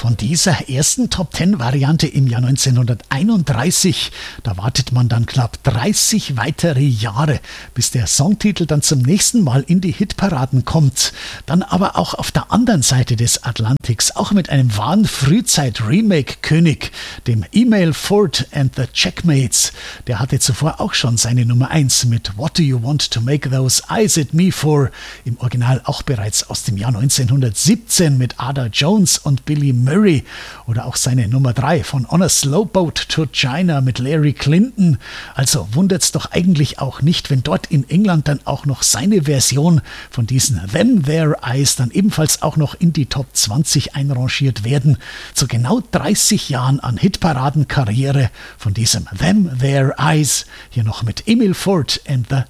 von dieser ersten Top-10-Variante im Jahr 1931. Da wartet man dann knapp 30 weitere Jahre, bis der Songtitel dann zum nächsten Mal in die Hitparaden kommt. Dann aber auch auf der anderen Seite des Atlantiks, auch mit einem wahren Frühzeit-Remake-König, dem Emile Ford and the Checkmates. Der hatte zuvor auch schon seine Nummer 1 mit What Do You Want to Make Those Eyes at Me For? Im Original auch bereits aus dem Jahr 1917 mit Ada Jones und Billy Murray. Oder auch seine Nummer 3 von On a Slow Boat to China mit Larry Clinton. Also wundert's doch eigentlich auch nicht, wenn dort in England dann auch noch seine Version von diesen Them Their Eyes dann ebenfalls auch noch in die Top 20 einrangiert werden. Zu genau 30 Jahren an Hitparadenkarriere von diesem Them Their Eyes. Hier noch mit Emile Ford and the